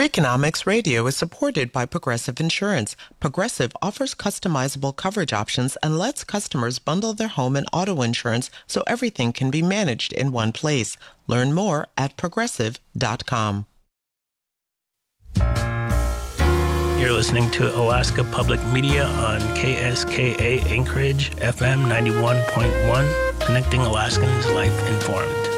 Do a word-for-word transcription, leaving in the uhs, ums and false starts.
Freakonomics Radio is supported by Progressive Insurance. Progressive offers customizable coverage options and lets customers bundle their home and auto insurance so everything can be managed in one place. Learn more at progressive dot com. You're listening to Alaska Public Media on K S K A Anchorage, F M ninety-one point one, connecting Alaskans life informed.